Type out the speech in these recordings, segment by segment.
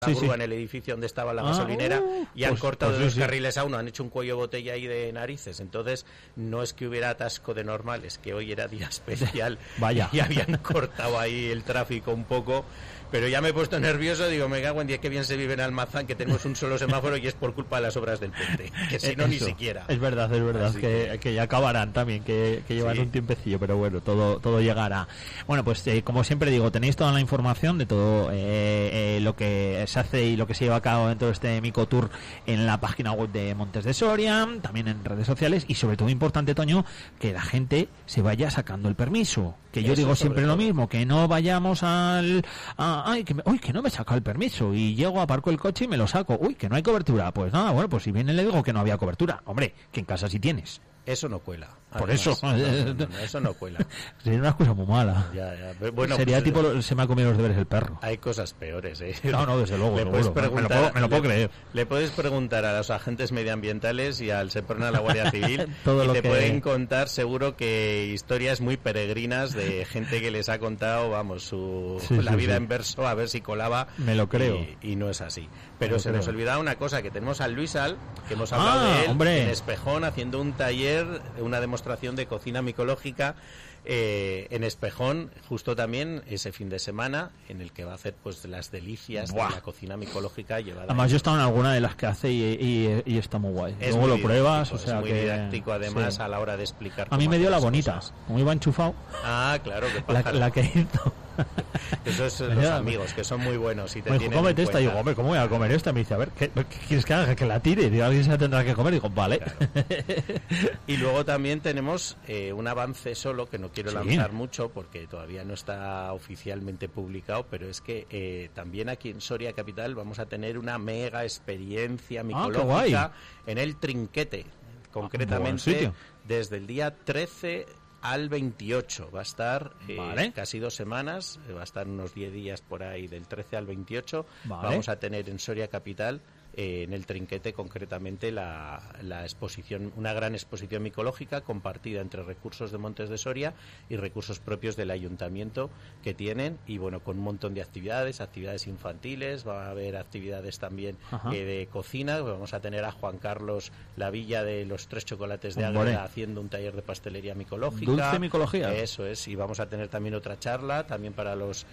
la grúa en el edificio donde estaba la gasolinera y han cortado dos carriles a uno, han hecho un cuello botella ahí de narices. Entonces no es que hubiera atasco de normal, es que hoy era día especial. Vaya. Y habían cortado ahí el tráfico un poco, pero ya me he puesto nervioso. Digo, me cago en día, que bien se vive en Almazán, que tenemos un solo semáforo y es por culpa de las obras del puente, que si no, ni siquiera. Es verdad que ya acabarán también, que llevan un tiempecillo, pero bueno, todo llegará. Bueno, pues como siempre digo, tenéis toda la información de todo lo que se hace y lo que se lleva a cabo dentro de este Micotour en la página web de Montes de Soria, también en redes sociales, y sobre todo importante, Toño, que la gente se vaya sacando el permiso, que yo digo siempre lo mismo, que no vayamos que no me he sacado el permiso y llego, aparco el coche y me lo saco, que no hay cobertura. Pues nada, bueno, pues si viene le digo que no había cobertura. Hombre, que en casa sí tienes. Eso no cuela. Por además, eso. No, eso no cuela. Sería una cosa muy mala. Ya. Bueno, sería pues, tipo, se me ha comido los deberes el perro. Hay cosas peores, ¿eh? No, desde luego. Me lo puedo creer. Le puedes preguntar a los agentes medioambientales y al Seprona, a la Guardia Civil, todo y lo te que... pueden contar seguro que historias muy peregrinas de gente que les ha contado, vamos, la vida en verso, a ver si colaba. Me lo creo. Y no es así. Pero se nos olvidaba una cosa, que tenemos al Luis Al, que hemos hablado de él, hombre, en Espejón, haciendo un taller, una demostración de cocina micológica en Espejón, justo también ese fin de semana, en el que va a hacer pues las delicias de la cocina micológica llevada. Además, yo he estado en alguna de las que hace y está muy guay. Luego lo pruebas, o sea, es muy didáctico, además, a la hora de explicar. A mí me dio la bonita, como iba enchufado. Claro, que pájaro. La que hizo. Esos son los amigos, que son muy buenos y te tienen cómete esta. Y digo, hombre, ¿cómo voy a comer esta? Me dice, a ver, ¿qué quieres que haga? Que la tire. Digo, alguien se la tendrá que comer. Digo, vale. Claro. Y luego también tenemos un avance solo, que no quiero lanzar mucho porque todavía no está oficialmente publicado, pero es que también aquí en Soria Capital vamos a tener una mega experiencia micológica en el Trinquete, concretamente desde el día 13 al 28. Va a estar casi 2 semanas, va a estar unos 10 días por ahí, del 13 al 28. Vamos a tener en Soria Capital, en el Trinquete concretamente, la exposición, una gran exposición micológica compartida entre recursos de Montes de Soria y recursos propios del ayuntamiento que tienen, y bueno, con un montón de actividades infantiles. Va a haber actividades también de cocina. Vamos a tener a Juan Carlos La Villa de los 3 chocolates de Ágreda haciendo un taller de pastelería micológica. Dulce micología. Eso es, y vamos a tener también otra charla también para los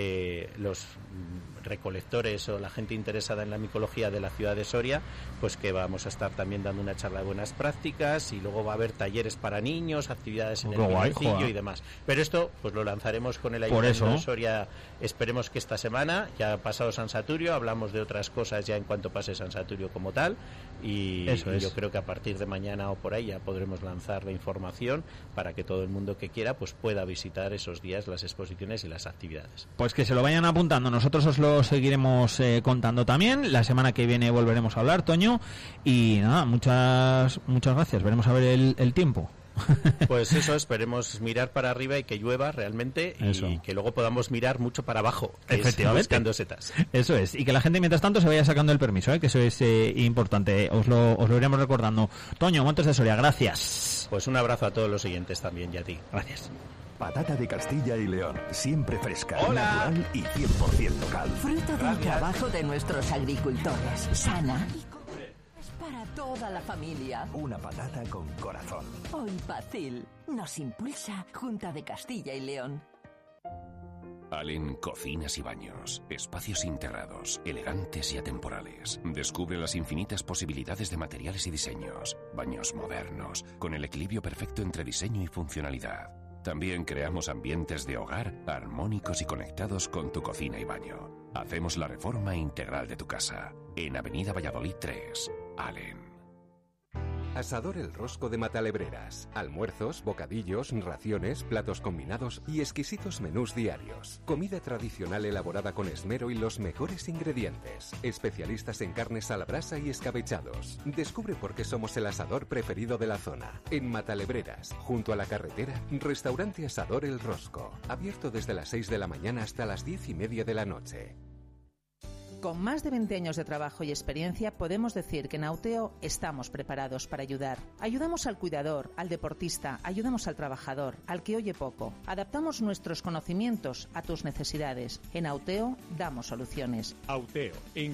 recolectores o la gente interesada en la micología de la ciudad de Soria, pues que vamos a estar también dando una charla de buenas prácticas, y luego va a haber talleres para niños, actividades en el viñecillo y demás. Pero esto pues lo lanzaremos con el Ayuntamiento de Soria, esperemos que esta semana. Ya ha pasado San Saturio, hablamos de otras cosas ya en cuanto pase San Saturio como tal, y yo creo que a partir de mañana o por ahí ya podremos lanzar la información para que todo el mundo que quiera pues pueda visitar esos días las exposiciones y las actividades. Pues que se lo vayan apuntando, nosotros os lo seguiremos contando también. La semana que viene volveremos a hablar, Toño, y nada, muchas gracias. Veremos a ver el tiempo. Pues eso, esperemos mirar para arriba y que llueva realmente, y que luego podamos mirar mucho para abajo, efectivamente, buscando setas. Eso es, y que la gente mientras tanto se vaya sacando el permiso, que eso es importante. Os lo iremos recordando. Toño, Montes de Soria, gracias. Pues un abrazo a todos los oyentes también, y a ti. Gracias. Patata de Castilla y León, siempre fresca, natural y 100% local. Fruto del trabajo de nuestros agricultores, sana es para toda la familia. Una patata con corazón. Hoy Pacil nos impulsa Junta de Castilla y León. Allen Cocinas y Baños. Espacios integrados, elegantes y atemporales. Descubre las infinitas posibilidades de materiales y diseños. Baños modernos, con el equilibrio perfecto entre diseño y funcionalidad. También creamos ambientes de hogar armónicos y conectados con tu cocina y baño. Hacemos la reforma integral de tu casa. En Avenida Valladolid 3, Allen. Asador El Rosco de Matalebreras. Almuerzos, bocadillos, raciones, platos combinados y exquisitos menús diarios. Comida tradicional elaborada con esmero y los mejores ingredientes. Especialistas en carnes a la brasa y escabechados. Descubre por qué somos el asador preferido de la zona. En Matalebreras, junto a la carretera, restaurante Asador El Rosco. Abierto desde las 6 de la mañana hasta las 10:30 de la noche. Con más de 20 años de trabajo y experiencia, podemos decir que en Auteo estamos preparados para ayudar. Ayudamos al cuidador, al deportista, ayudamos al trabajador, al que oye poco. Adaptamos nuestros conocimientos a tus necesidades. En Auteo damos soluciones. Auteo,